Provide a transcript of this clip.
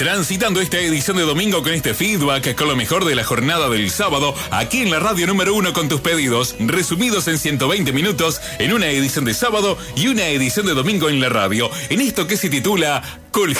Transitando esta edición de domingo con este feedback, con lo mejor de la jornada del sábado, aquí en la radio número 1 con tus pedidos, resumidos en 120 minutos, en una edición de sábado y una edición de domingo en la radio, en esto que se titula Cool